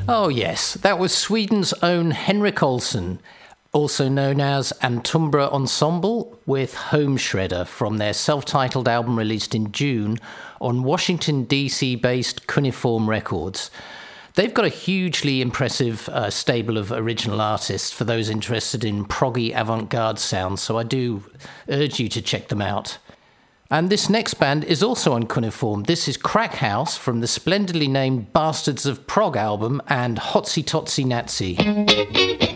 Oh yes, that was Sweden's own Henrik Olsen, also known as Antumbra Ensemble, with Home Shredder from their self-titled album released in June on Washington DC-based Cuneiform Records. They've got a hugely impressive stable of original artists for those interested in proggy avant-garde sounds, so I do urge you to check them out. And this next band is also on Cuneiform. This is Crack House from the splendidly named Bastards of Prog album and Hotsy Totsy Nazi.